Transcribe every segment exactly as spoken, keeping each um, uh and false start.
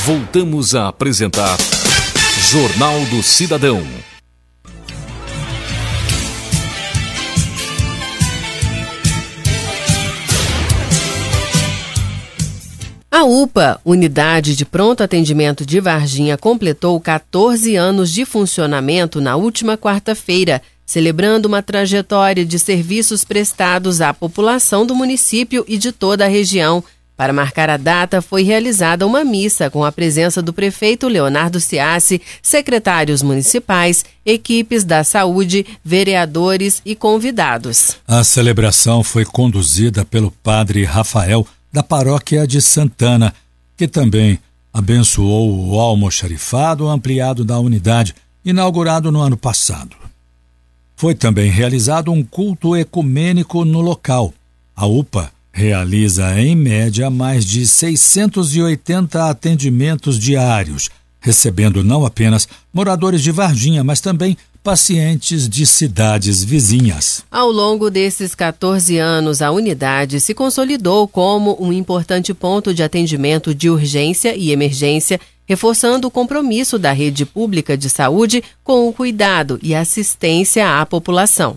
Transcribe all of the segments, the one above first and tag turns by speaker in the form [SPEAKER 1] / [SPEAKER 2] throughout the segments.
[SPEAKER 1] Voltamos a apresentar Jornal do Cidadão.
[SPEAKER 2] A U P A, Unidade de Pronto Atendimento de Varginha, completou quatorze anos de funcionamento na última quarta-feira, celebrando uma trajetória de serviços prestados à população do município e de toda a região. Para marcar a data, foi realizada uma missa com a presença do prefeito Leonardo Ciassi, secretários municipais, equipes da saúde, vereadores e convidados.
[SPEAKER 3] A celebração foi conduzida pelo padre Rafael, da paróquia de Santana, que também abençoou o almoxarifado ampliado da unidade, inaugurado no ano passado. Foi também realizado um culto ecumênico no local. A U P A realiza, em média, mais de seiscentos e oitenta atendimentos diários, recebendo não apenas moradores de Varginha, mas também pacientes de cidades vizinhas.
[SPEAKER 2] Ao longo desses quatorze anos, a unidade se consolidou como um importante ponto de atendimento de urgência e emergência, reforçando o compromisso da rede pública de saúde com o cuidado e assistência à população.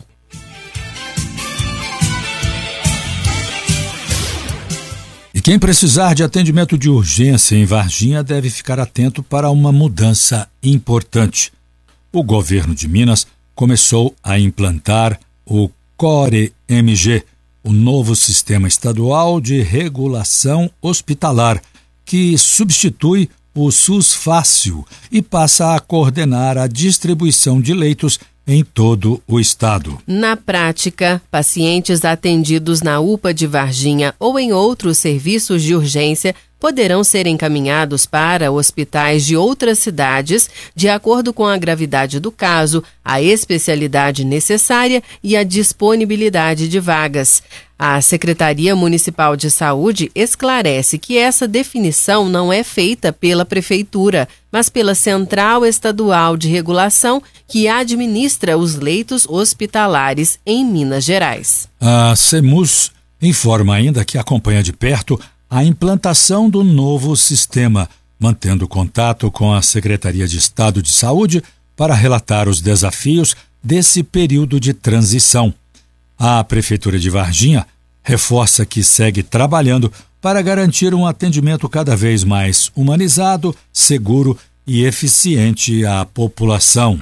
[SPEAKER 3] E quem precisar de atendimento de urgência em Varginha deve ficar atento para uma mudança importante. O governo de Minas começou a implantar o CORE-M G, o novo sistema estadual de regulação hospitalar, que substitui o SUS Fácil e passa a coordenar a distribuição de leitos em todo o estado.
[SPEAKER 2] Na prática, pacientes atendidos na U P A de Varginha ou em outros serviços de urgência poderão ser encaminhados para hospitais de outras cidades, de acordo com a gravidade do caso, a especialidade necessária e a disponibilidade de vagas. A Secretaria Municipal de Saúde esclarece que essa definição não é feita pela Prefeitura, mas pela Central Estadual de Regulação, que administra os leitos hospitalares em Minas Gerais.
[SPEAKER 3] A CEMUS informa ainda que acompanha de perto a implantação do novo sistema, mantendo contato com a Secretaria de Estado de Saúde para relatar os desafios desse período de transição. A Prefeitura de Varginha reforça que segue trabalhando para garantir um atendimento cada vez mais humanizado, seguro e eficiente à população.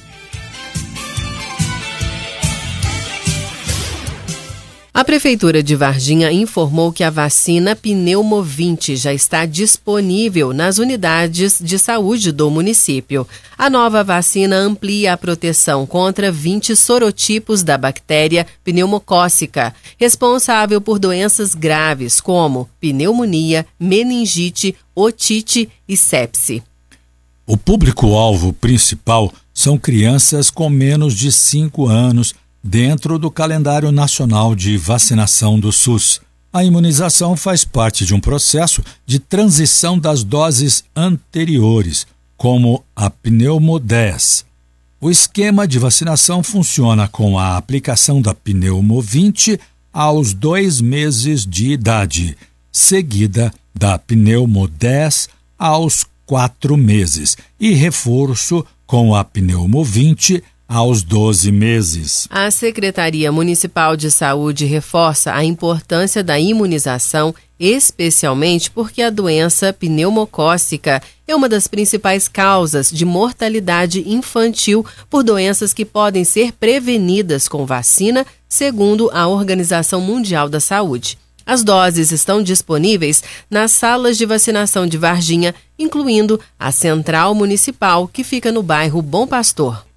[SPEAKER 2] A Prefeitura de Varginha informou que a vacina Pneumovinte já está disponível nas unidades de saúde do município. A nova vacina amplia a proteção contra vinte sorotipos da bactéria pneumocócica, responsável por doenças graves como pneumonia, meningite, otite e sepse.
[SPEAKER 3] O público-alvo principal são crianças com menos de cinco anos, dentro do calendário nacional de vacinação do SUS. A imunização faz parte de um processo de transição das doses anteriores, como a Pneumo dez. O esquema de vacinação funciona com a aplicação da Pneumovinte aos dois meses de idade, seguida da Pneumo dez aos quatro meses e reforço com a Pneumovinte aos doze meses.
[SPEAKER 2] A Secretaria Municipal de Saúde reforça a importância da imunização, especialmente porque a doença pneumocócica é uma das principais causas de mortalidade infantil por doenças que podem ser prevenidas com vacina, segundo a Organização Mundial da Saúde. As doses estão disponíveis nas salas de vacinação de Varginha, incluindo a Central Municipal, que fica no bairro Bom Pastor.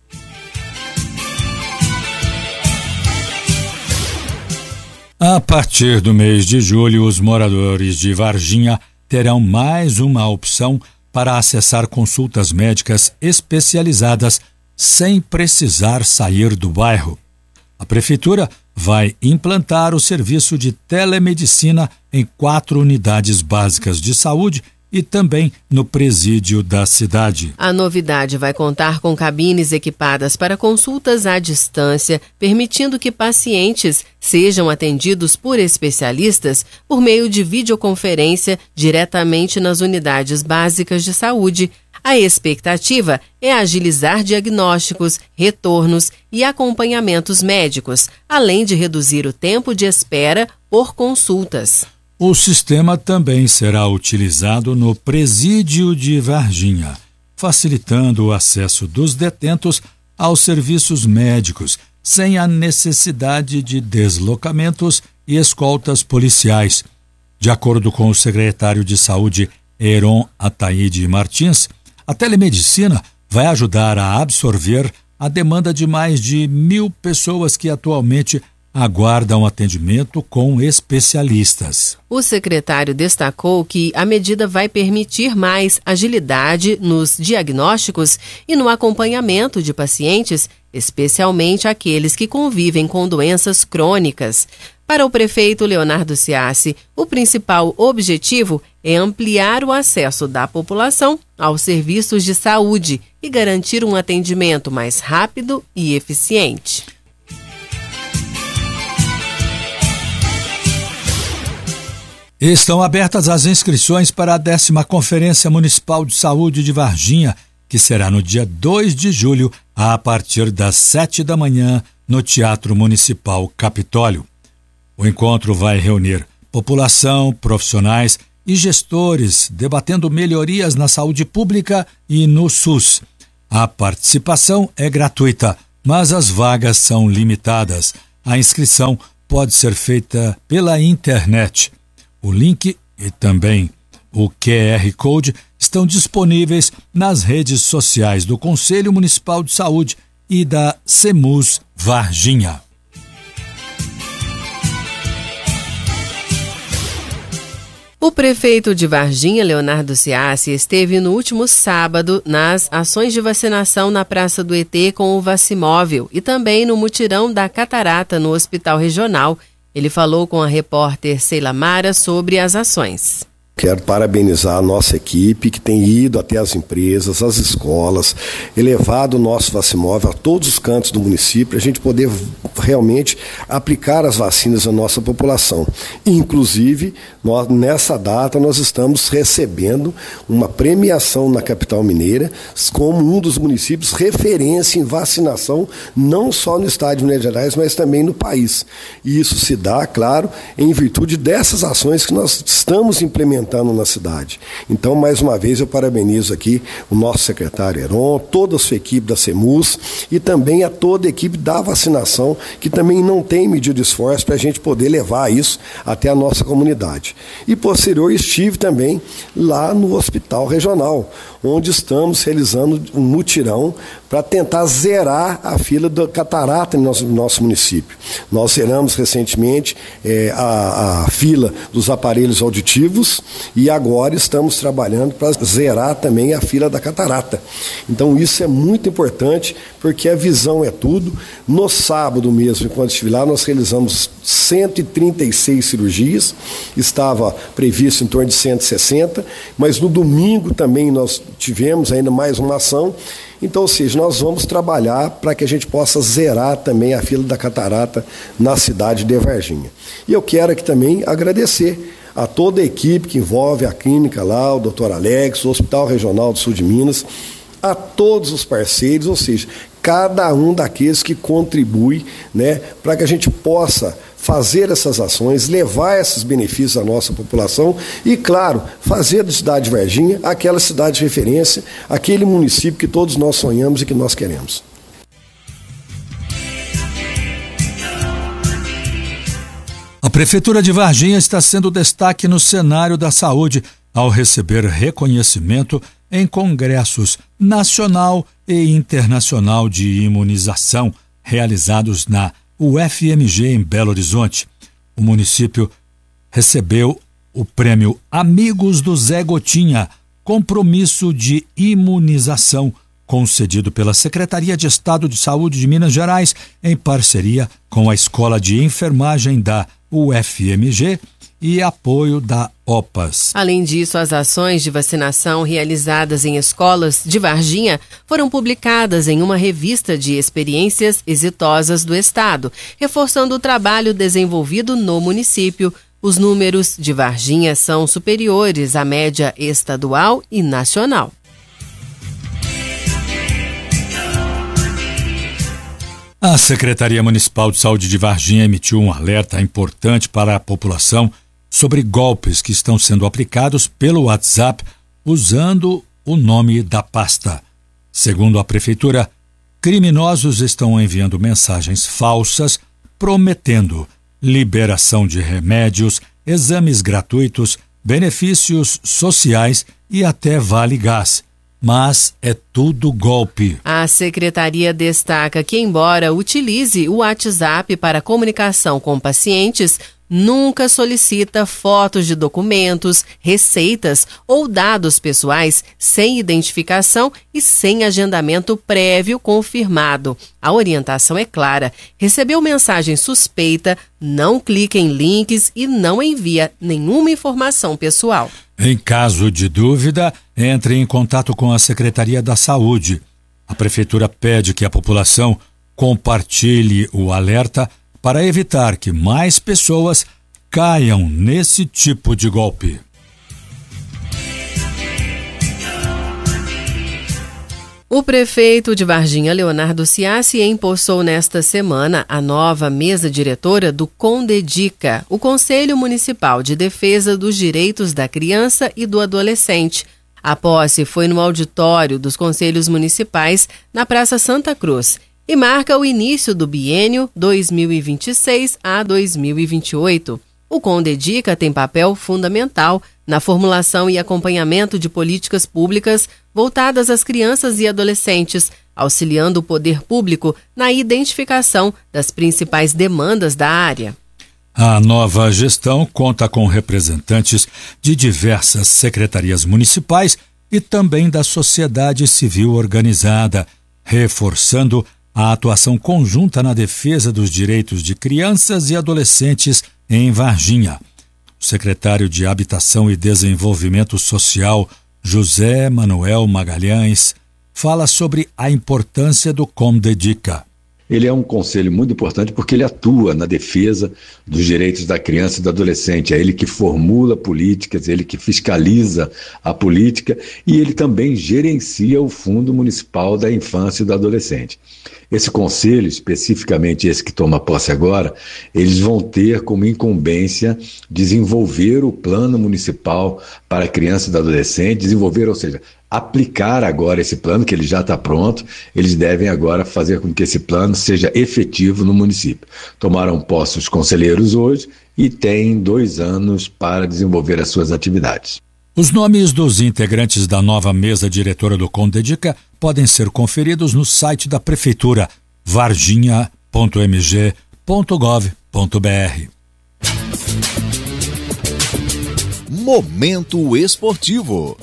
[SPEAKER 3] A partir do mês de julho, os moradores de Varginha terão mais uma opção para acessar consultas médicas especializadas sem precisar sair do bairro. A Prefeitura vai implantar o serviço de telemedicina em quatro unidades básicas de saúde e também no presídio da cidade.
[SPEAKER 2] A novidade vai contar com cabines equipadas para consultas à distância, permitindo que pacientes sejam atendidos por especialistas por meio de videoconferência diretamente nas unidades básicas de saúde. A expectativa é agilizar diagnósticos, retornos e acompanhamentos médicos, além de reduzir o tempo de espera por consultas.
[SPEAKER 3] O sistema também será utilizado no presídio de Varginha, facilitando o acesso dos detentos aos serviços médicos, sem a necessidade de deslocamentos e escoltas policiais. De acordo com o secretário de Saúde, Heron Ataíde Martins, a telemedicina vai ajudar a absorver a demanda de mais de mil pessoas que atualmente aguardam atendimento com especialistas.
[SPEAKER 2] O secretário destacou que a medida vai permitir mais agilidade nos diagnósticos e no acompanhamento de pacientes, especialmente aqueles que convivem com doenças crônicas. Para o prefeito Leonardo Ciassi, o principal objetivo é ampliar o acesso da população aos serviços de saúde e garantir um atendimento mais rápido e eficiente.
[SPEAKER 3] Estão abertas as inscrições para a décima Conferência Municipal de Saúde de Varginha, que será no dia dois de julho, a partir das sete da manhã, no Teatro Municipal Capitólio. O encontro vai reunir população, profissionais e gestores, debatendo melhorias na saúde pública e no SUS. A participação é gratuita, mas as vagas são limitadas. A inscrição pode ser feita pela internet. O link e também o Q R Code estão disponíveis nas redes sociais do Conselho Municipal de Saúde e da SEMUS Varginha.
[SPEAKER 2] O prefeito de Varginha, Leonardo Ciassi, esteve no último sábado nas ações de vacinação na Praça do E T com o Vacimóvel e também no mutirão da Catarata no Hospital Regional. Ele falou com a repórter Sheila Mara sobre as ações.
[SPEAKER 4] Quero parabenizar a nossa equipe que tem ido até as empresas, as escolas, elevado o nosso Vacimóvel a todos os cantos do município, para a gente poder realmente aplicar as vacinas à nossa população. Inclusive, nós, nessa data, nós estamos recebendo uma premiação na capital mineira como um dos municípios referência em vacinação, não só no estado de Minas Gerais, mas também no país. E isso se dá, claro, em virtude dessas ações que nós estamos implementando na cidade. Então, mais uma vez, eu parabenizo aqui o nosso secretário Heron, toda a sua equipe da SEMUS e também a toda a equipe da vacinação, que também não tem medido esforço para a gente poder levar isso até a nossa comunidade. E, posterior, estive também lá no Hospital Regional, onde estamos realizando um mutirão para tentar zerar a fila da catarata no nosso, no nosso município. Nós zeramos recentemente é, a, a fila dos aparelhos auditivos e agora estamos trabalhando para zerar também a fila da catarata. Então isso é muito importante, porque a visão é tudo. No sábado mesmo, enquanto estive lá, nós realizamos cento e trinta e seis cirurgias, estava previsto em torno de cento e sessenta, mas no domingo também nós tivemos ainda mais uma ação. Então, ou seja, nós vamos trabalhar para que a gente possa zerar também a fila da catarata na cidade de Varginha. E eu quero aqui também agradecer a toda a equipe que envolve a clínica lá, o doutor Alex, o Hospital Regional do Sul de Minas, a todos os parceiros, ou seja, cada um daqueles que contribui, né, para que a gente possa fazer essas ações, levar esses benefícios à nossa população e, claro, fazer da cidade de Varginha aquela cidade de referência, aquele município que todos nós sonhamos e que nós queremos.
[SPEAKER 3] A Prefeitura de Varginha está sendo destaque no cenário da saúde ao receber reconhecimento em congressos nacional e internacional de imunização realizados na U F M G em Belo Horizonte. O município recebeu o prêmio Amigos do Zé Gotinha, compromisso de imunização, concedido pela Secretaria de Estado de Saúde de Minas Gerais, em parceria com a Escola de Enfermagem da U F M G e apoio da O P A S.
[SPEAKER 2] Além disso, as ações de vacinação realizadas em escolas de Varginha foram publicadas em uma revista de experiências exitosas do Estado, reforçando o trabalho desenvolvido no município. Os números de Varginha são superiores à média estadual e nacional.
[SPEAKER 3] A Secretaria Municipal de Saúde de Varginha emitiu um alerta importante para a população sobre golpes que estão sendo aplicados pelo WhatsApp usando o nome da pasta. Segundo a Prefeitura, criminosos estão enviando mensagens falsas prometendo liberação de remédios, exames gratuitos, benefícios sociais e até vale-gás. Mas é tudo golpe.
[SPEAKER 2] A secretaria destaca que, embora utilize o WhatsApp para comunicação com pacientes, nunca solicita fotos de documentos, receitas ou dados pessoais sem identificação e sem agendamento prévio confirmado. A orientação é clara: recebeu mensagem suspeita, não clique em links e não envia nenhuma informação pessoal.
[SPEAKER 3] Em caso de dúvida, entre em contato com a Secretaria da Saúde. A Prefeitura pede que a população compartilhe o alerta para evitar que mais pessoas caiam nesse tipo de golpe.
[SPEAKER 2] O prefeito de Varginha, Leonardo Ciassi, empossou nesta semana a nova mesa diretora do CONDEDICA, o Conselho Municipal de Defesa dos Direitos da Criança e do Adolescente. A posse foi no auditório dos Conselhos Municipais, na Praça Santa Cruz, e marca o início do biênio dois mil e vinte e seis a dois mil e vinte e oito. O CONDEDICA tem papel fundamental na formulação e acompanhamento de políticas públicas voltadas às crianças e adolescentes, auxiliando o poder público na identificação das principais demandas da área.
[SPEAKER 3] A nova gestão conta com representantes de diversas secretarias municipais e também da sociedade civil organizada, reforçando a atuação conjunta na defesa dos direitos de crianças e adolescentes em Varginha. O secretário de Habitação e Desenvolvimento Social, José Manuel Magalhães, fala sobre a importância do CONDEDICA.
[SPEAKER 5] Ele é um conselho muito importante porque ele atua na defesa dos direitos da criança e do adolescente. É ele que formula políticas, ele que fiscaliza a política e ele também gerencia o Fundo Municipal da Infância e do Adolescente. Esse conselho, especificamente esse que toma posse agora, eles vão ter como incumbência desenvolver o plano municipal para a criança e do adolescente, desenvolver, ou seja, aplicar agora esse plano, que ele já está pronto. Eles devem agora fazer com que esse plano seja efetivo no município. Tomaram posse os conselheiros hoje e têm dois anos para desenvolver as suas atividades.
[SPEAKER 3] Os nomes dos integrantes da nova mesa diretora do CONDEDICA podem ser conferidos no site da Prefeitura, varginha ponto m g ponto gov ponto b r.
[SPEAKER 1] Momento Esportivo.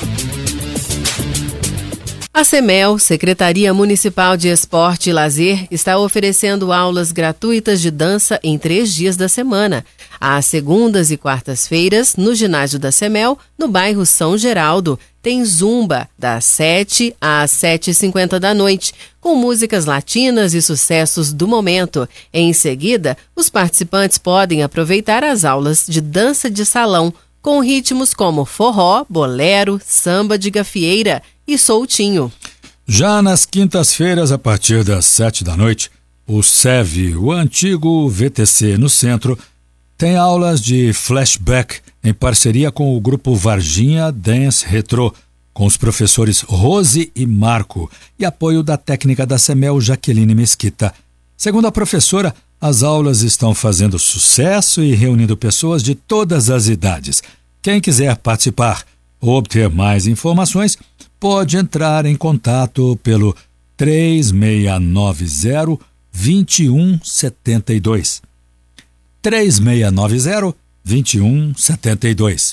[SPEAKER 2] A SEMEL, Secretaria Municipal de Esporte e Lazer, está oferecendo aulas gratuitas de dança em três dias da semana. Às segundas e quartas-feiras, no ginásio da SEMEL, no bairro São Geraldo, tem zumba, das sete às sete e cinquenta da noite, com músicas latinas e sucessos do momento. Em seguida, os participantes podem aproveitar as aulas de dança de salão, com ritmos como forró, bolero, samba de gafieira e soltinho.
[SPEAKER 3] Já nas quintas-feiras, a partir das sete da noite, o SEV, o antigo V T C no centro, tem aulas de flashback em parceria com o grupo Varginha Dance Retro, com os professores Rose e Marco e apoio da técnica da SEMEL, Jaqueline Mesquita. Segundo a professora, as aulas estão fazendo sucesso e reunindo pessoas de todas as idades. Quem quiser participar ou obter mais informações, pode entrar em contato pelo três seis nove zero, dois um sete dois. três seis nove zero, dois um sete dois.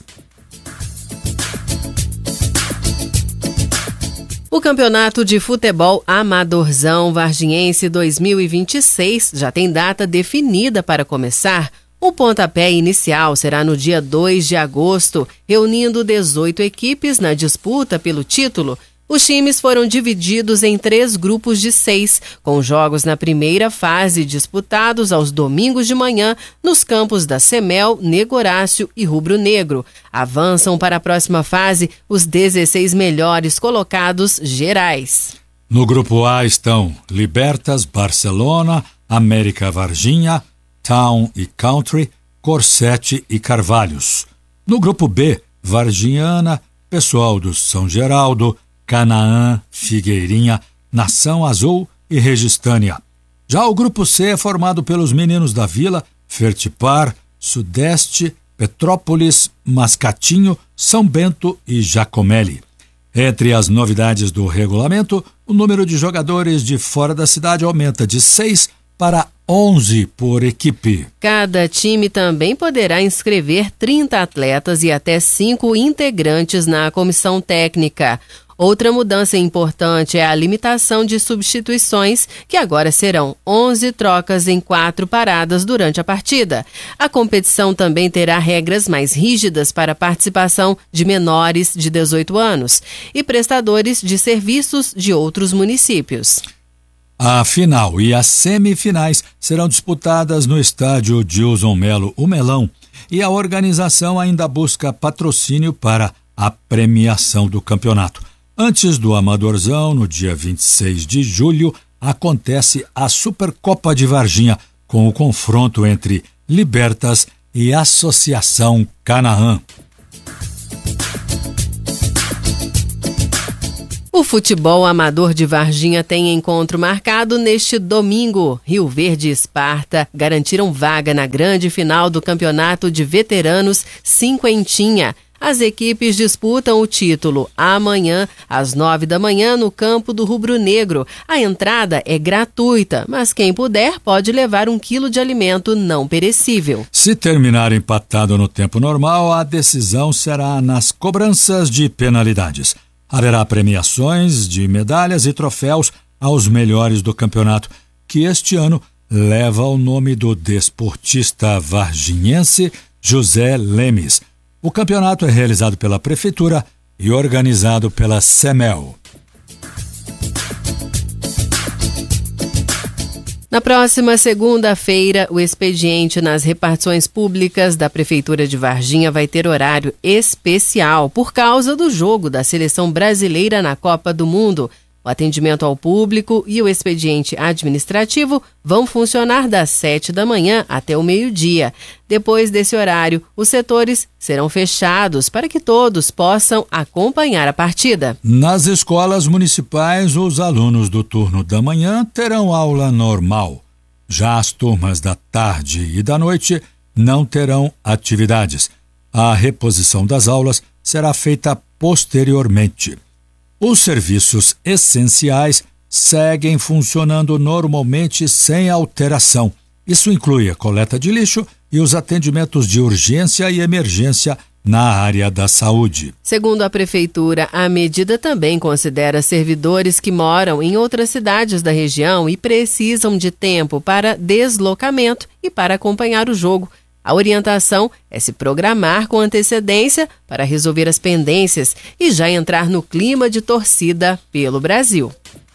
[SPEAKER 2] O Campeonato de Futebol Amadorzão Varginhense dois mil e vinte e seis já tem data definida para começar. O pontapé inicial será no dia dois de agosto, reunindo dezoito equipes na disputa pelo título. Os times foram divididos em três grupos de seis, com jogos na primeira fase disputados aos domingos de manhã nos campos da Semel, Nego Horácio e Rubro Negro. Avançam para a próxima fase os dezesseis melhores colocados gerais.
[SPEAKER 3] No grupo A estão Libertas, Barcelona, América Varginha, Town e Country, Corsete e Carvalhos. No grupo B, Varginhana, Pessoal do São Geraldo, Canaã, Figueirinha, Nação Azul e Registânia. Já o grupo C é formado pelos meninos da Vila, Fertipar, Sudeste, Petrópolis, Mascatinho, São Bento e Jacomelli. Entre as novidades do regulamento, o número de jogadores de fora da cidade aumenta de seis para onze por equipe.
[SPEAKER 2] Cada time também poderá inscrever trinta atletas e até cinco integrantes na comissão técnica. Outra mudança importante é a limitação de substituições, que agora serão onze trocas em quatro paradas durante a partida. A competição também terá regras mais rígidas para a participação de menores de dezoito anos e prestadores de serviços de outros municípios.
[SPEAKER 3] A final e as semifinais serão disputadas no estádio Gilson Melo, o Melão, e a organização ainda busca patrocínio para a premiação do campeonato. Antes do Amadorzão, no dia vinte e seis de julho, acontece a Supercopa de Varginha, com o confronto entre Libertas e Associação Canaã.
[SPEAKER 2] O futebol amador de Varginha tem encontro marcado neste domingo. Rio Verde e Esparta garantiram vaga na grande final do Campeonato de Veteranos Cinquentinha. As equipes disputam o título amanhã, às nove da manhã, no campo do Rubro Negro. A entrada é gratuita, mas quem puder pode levar um quilo de alimento não perecível.
[SPEAKER 3] Se terminar empatado no tempo normal, a decisão será nas cobranças de penalidades. Haverá premiações de medalhas e troféus aos melhores do campeonato, que este ano leva o nome do desportista varginhense José Lemes. O campeonato é realizado pela Prefeitura e organizado pela Semel.
[SPEAKER 2] Na próxima segunda-feira, o expediente nas repartições públicas da Prefeitura de Varginha vai ter horário especial por causa do jogo da Seleção Brasileira na Copa do Mundo. O atendimento ao público e o expediente administrativo vão funcionar das sete da manhã até o meio-dia. Depois desse horário, os setores serão fechados para que todos possam acompanhar a partida.
[SPEAKER 3] Nas escolas municipais, os alunos do turno da manhã terão aula normal. Já as turmas da tarde e da noite não terão atividades. A reposição das aulas será feita posteriormente. Os serviços essenciais seguem funcionando normalmente sem alteração. Isso inclui a coleta de lixo e os atendimentos de urgência e emergência na área da saúde.
[SPEAKER 2] Segundo a Prefeitura, a medida também considera servidores que moram em outras cidades da região e precisam de tempo para deslocamento e para acompanhar o jogo. A orientação é se programar com antecedência para resolver as pendências e já entrar no clima de torcida pelo Brasil.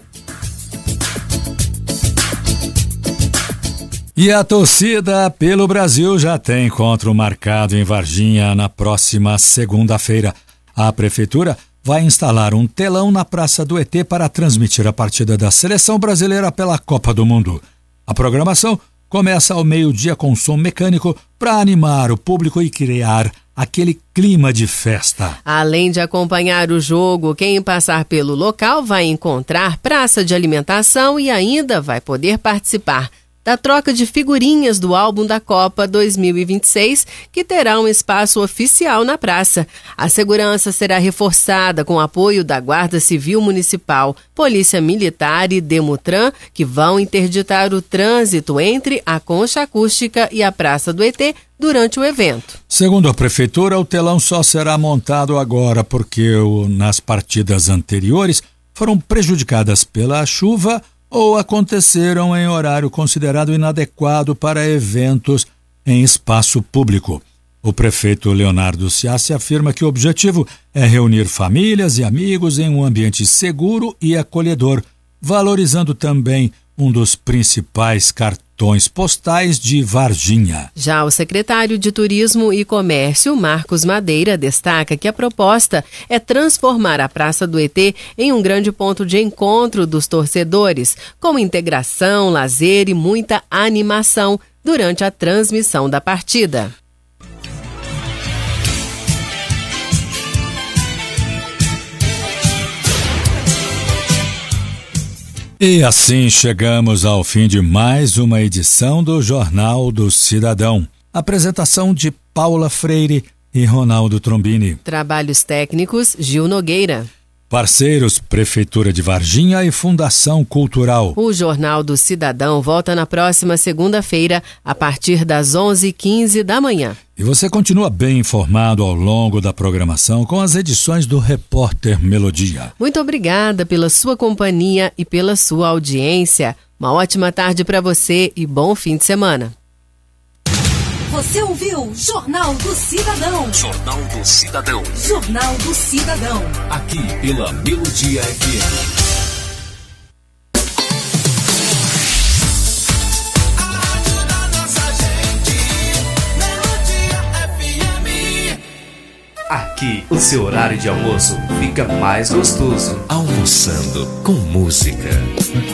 [SPEAKER 3] E a torcida pelo Brasil já tem encontro marcado em Varginha na próxima segunda-feira. A Prefeitura vai instalar um telão na Praça do E T para transmitir a partida da Seleção Brasileira pela Copa do Mundo. A programação começa ao meio-dia com som mecânico para animar o público e criar aquele clima de festa.
[SPEAKER 2] Além de acompanhar o jogo, quem passar pelo local vai encontrar praça de alimentação e ainda vai poder participar da troca de figurinhas do álbum da Copa dois mil e vinte e seis, que terá um espaço oficial na praça. A segurança será reforçada com apoio da Guarda Civil Municipal, Polícia Militar e Demutran, que vão interditar o trânsito entre a Concha Acústica e a Praça do E T durante o evento.
[SPEAKER 3] Segundo a Prefeitura, o telão só será montado agora porque o, nas partidas anteriores foram prejudicadas pela chuva ou aconteceram em horário considerado inadequado para eventos em espaço público. O prefeito Leonardo Ciassi afirma que o objetivo é reunir famílias e amigos em um ambiente seguro e acolhedor, valorizando também um dos principais cartões postais de Varginha.
[SPEAKER 2] Já o secretário de Turismo e Comércio, Marcos Madeira, destaca que a proposta é transformar a Praça do E T em um grande ponto de encontro dos torcedores, com integração, lazer e muita animação durante a transmissão da partida.
[SPEAKER 3] E assim chegamos ao fim de mais uma edição do Jornal do Cidadão. Apresentação de Paula Freire e Ronaldo Trombini.
[SPEAKER 2] Trabalhos técnicos, Gil Nogueira.
[SPEAKER 3] Parceiros, Prefeitura de Varginha e Fundação Cultural.
[SPEAKER 2] O Jornal do Cidadão volta na próxima segunda-feira, a partir das onze e quinze da manhã.
[SPEAKER 3] E você continua bem informado ao longo da programação com as edições do Repórter Melodia.
[SPEAKER 2] Muito obrigada pela sua companhia e pela sua audiência. Uma ótima tarde para você e bom fim de semana.
[SPEAKER 6] Você ouviu Jornal do Cidadão.
[SPEAKER 1] Jornal do Cidadão.
[SPEAKER 6] Jornal do Cidadão.
[SPEAKER 1] Aqui pela Melodia F M.
[SPEAKER 7] Aqui, o seu horário de almoço fica mais gostoso.
[SPEAKER 1] Almoçando com música.